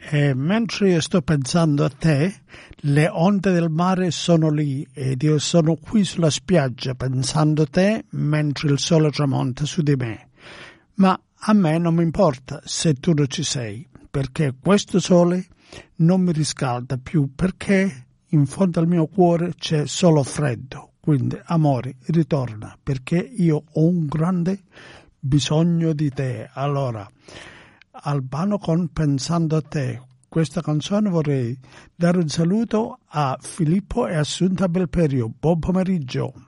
E mentre io sto pensando a te, le onde del mare sono lì ed io sono qui sulla spiaggia pensando a te mentre il sole tramonta su di me. Ma a me non mi importa se tu non ci sei, perché questo sole non mi riscalda più, perché in fondo al mio cuore c'è solo freddo. Quindi, amore, ritorna, perché io ho un grande bisogno di te. Allora, Albano con Pensando a te. Questa canzone vorrei dare un saluto a Filippo e Assunta Belperio. Buon pomeriggio.